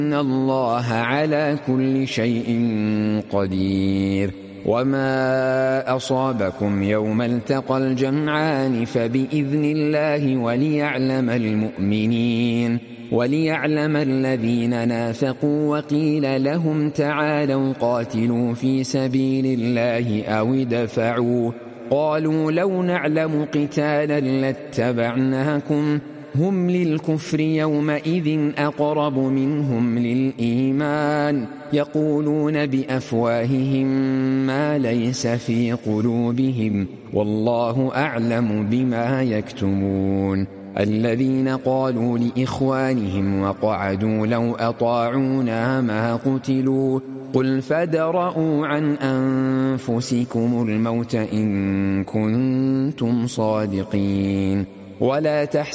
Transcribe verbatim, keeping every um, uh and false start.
إن الله على كل شيء قدير. وما أصابكم يوم التقى الجمعان فبإذن الله وليعلم المؤمنين وليعلم الذين نافقوا وقيل لهم تعالوا قاتلوا في سبيل الله أو ادفعوا قالوا لو نعلم قتالا لاتبعناكم هم للكفر يومئذ أقرب منهم للإيمان يقولون بأفواههم ما ليس في قلوبهم والله أعلم بما يكتمون. الذين قالوا لإخوانهم وقعدوا لو أطاعونا ما قتلوا قل فادرءوا عن أنفسكم الموت إن كنتم صادقين. ولا تحسبوا